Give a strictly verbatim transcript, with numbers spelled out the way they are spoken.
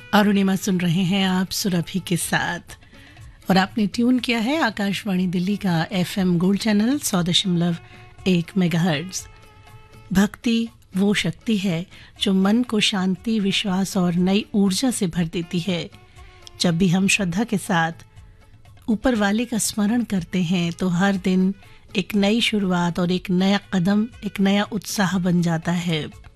अरुणिमा सुन रहे हैं आप सुरभि के साथ और आपने ट्यून किया है आकाशवाणी दिल्ली का एफएम गोल्ड चैनल सौ दशमलव एक मेगाहर्ट्ज। भक्ति वो शक्ति है जो मन को शांति, विश्वास और नई ऊर्जा से भर देती है। जब भी हम श्रद्धा के साथ ऊपर वाले का स्मरण करते हैं तो हर दिन एक नई शुरुआत और एक नया कदम, एक नया उत्साह बन जाता है।